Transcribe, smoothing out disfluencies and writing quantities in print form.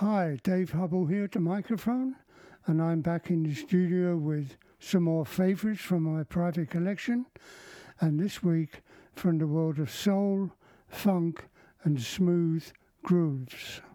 Hi, Dave Hubble here at the microphone, and I'm back in the studio with some more favourites from my private collection, and this week from the world of soul, funk and smooth grooves.